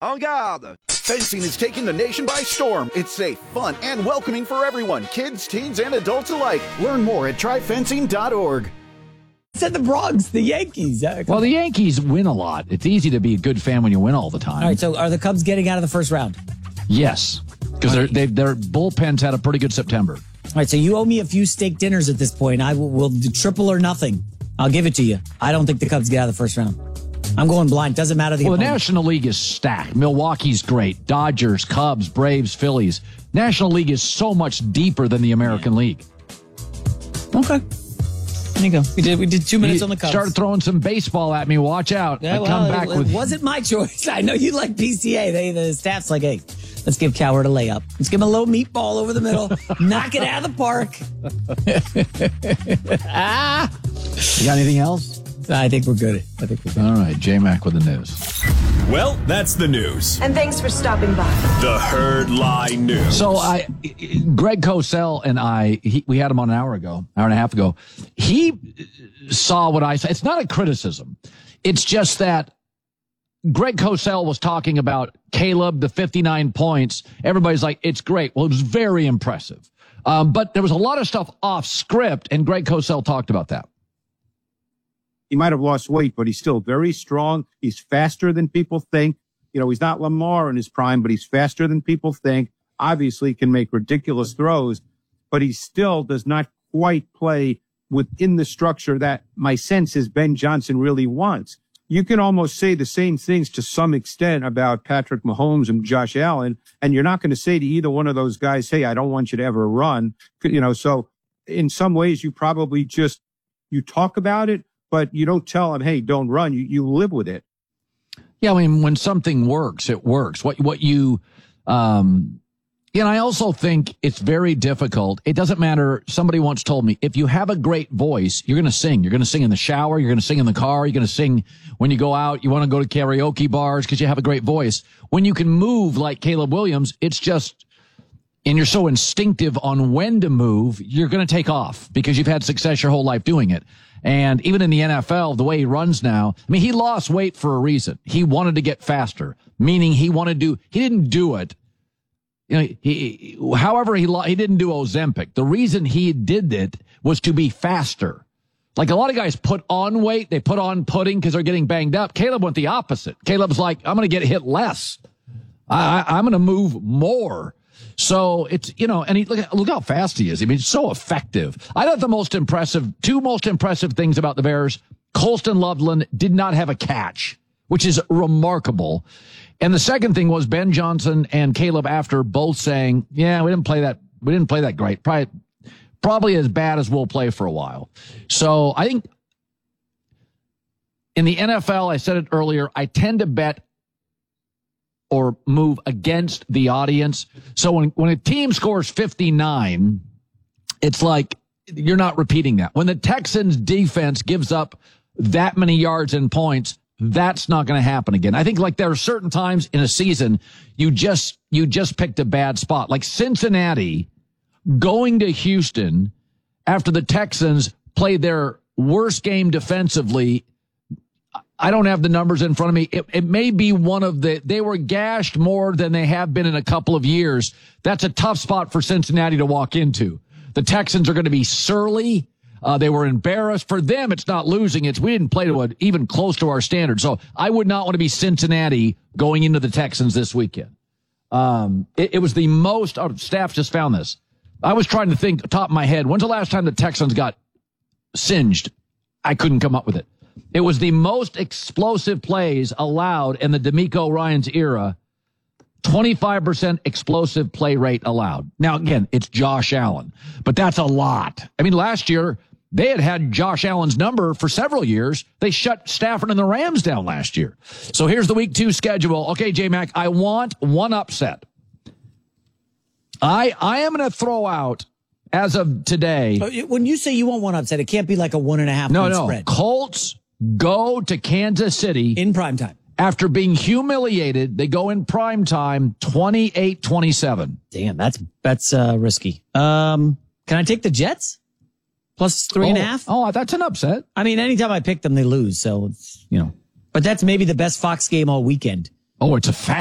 En garde! Fencing is taking the nation by storm. It's safe, fun, and welcoming for everyone, kids, teens, and adults alike. Learn more at tryfencing.org. Said the Bronx, the Yankees. Well, the Yankees win a lot. It's easy to be a good fan when you win all the time. All right, so are the Cubs getting out of the first round? Yes, because their bullpen's had a pretty good September. All right, so you owe me a few steak dinners at this point. I will do triple or nothing. I'll give it to you. I don't think the Cubs get out of the first round. I'm going blind. Doesn't matter the opponent. The National League is stacked. Milwaukee's great. Dodgers, Cubs, Braves, Phillies. National League is so much deeper than the American League. Okay. There you go. We did 2 minutes on the Cubs. Started throwing some baseball at me. Watch out. Yeah, it wasn't my choice. I know you like PCA. The staff's like, hey, let's give Cowherd a layup. Let's give him a little meatball over the middle. Knock it out of the park. You got anything else? I think we're good. All right, J-Mac with the news. Well, that's the news. And thanks for stopping by. The Herd Lie News. So Greg Cosell and we had him on an hour and a half ago. He saw what I said. It's not a criticism. It's just that Greg Cosell was talking about Caleb, the 59 points. Everybody's like, it's great. Well, it was very impressive. But there was a lot of stuff off script, and Greg Cosell talked about that. He might have lost weight, but he's still very strong. He's faster than people think. You know, he's not Lamar in his prime, but he's faster than people think. Obviously can make ridiculous throws, but he still does not quite play within the structure that my sense is Ben Johnson really wants. You can almost say the same things to some extent about Patrick Mahomes and Josh Allen, and you're not going to say to either one of those guys, hey, I don't want you to ever run. You know, so in some ways you probably just, you talk about it, but you don't tell them, hey, don't run. You live with it. Yeah, I mean, when something works, it works. I also think it's very difficult. It doesn't matter. Somebody once told me, if you have a great voice, you're going to sing. You're going to sing in the shower. You're going to sing in the car. You're going to sing when you go out. You want to go to karaoke bars because you have a great voice. When you can move like Caleb Williams, it's just, and you're so instinctive on when to move, you're going to take off because you've had success your whole life doing it. And even in the NFL, the way he runs now, I mean, he lost weight for a reason. He wanted to get faster, meaning he didn't do it. You know, he didn't do Ozempic. The reason he did it was to be faster. Like a lot of guys put on weight, they put on pudding because they're getting banged up. Caleb went the opposite. Caleb's like, I'm going to get hit less. I'm going to move more. So it's, you know, and look how fast he is. I mean, it's so effective. I thought two most impressive things about the Bears, Colston Loveland did not have a catch, which is remarkable. And the second thing was Ben Johnson and Caleb after both saying, yeah, we didn't play that great. Probably as bad as we'll play for a while. So I think in the NFL, I said it earlier, I tend to bet or move against the audience. So when a team scores 59, it's like you're not repeating that. When the Texans defense gives up that many yards and points, that's not going to happen again. I think like there are certain times in a season you just picked a bad spot. Like Cincinnati going to Houston after the Texans played their worst game defensively. I don't have the numbers in front of me. It may be they were gashed more than they have been in a couple of years. That's a tough spot for Cincinnati to walk into. The Texans are going to be surly. They were embarrassed. For them, it's not losing. We didn't play to even close to our standard. So I would not want to be Cincinnati going into the Texans this weekend. It was the most, staff just found this. I was trying to think top of my head. When's the last time the Texans got singed? I couldn't come up with it. It was the most explosive plays allowed in the DeMeco Ryans era. 25% explosive play rate allowed. Now, again, it's Josh Allen, but that's a lot. I mean, last year, they had Josh Allen's number for several years. They shut Stafford and the Rams down last year. So here's the week 2 schedule. Okay, J-Mac, I want one upset. I am going to throw out, as of today. When you say you want one upset, it can't be like a 1.5 point spread. Colts go to Kansas City. In primetime. After being humiliated, they go in primetime 28-27. Damn, that's risky. Can I take the Jets? Plus 3.5? Oh, that's an upset. I mean, anytime I pick them, they lose. So, it's, but that's maybe the best Fox game all weekend. Oh, it's a